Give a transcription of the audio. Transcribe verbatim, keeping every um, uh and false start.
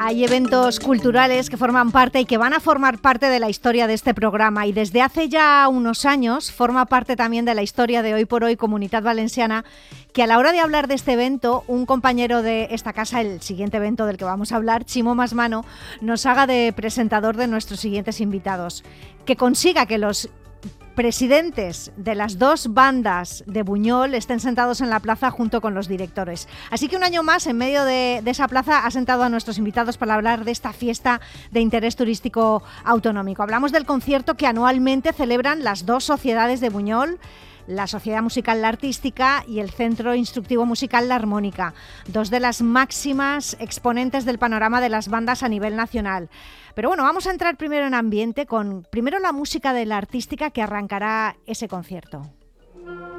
Hay eventos culturales que forman parte y que van a formar parte de la historia de este programa, y desde hace ya unos años forma parte también de la historia de Hoy por Hoy Comunitat Valenciana, que a la hora de hablar de este evento, un compañero de esta casa, el siguiente evento del que vamos a hablar, Chimo Masmano, nos haga de presentador de nuestros siguientes invitados, que consiga que los presidentes de las dos bandas de Buñol estén sentados en la plaza junto con los directores. Así que un año más, en medio de, de esa plaza, ha sentado a nuestros invitados para hablar de esta fiesta de interés turístico autonómico. Hablamos del concierto que anualmente celebran las dos sociedades de Buñol, la Sociedad Musical La Artística y el Centro Instructivo Musical La Armónica, dos de las máximas exponentes del panorama de las bandas a nivel nacional. Pero bueno, vamos a entrar primero en ambiente con primero la música de La Artística, que arrancará ese concierto.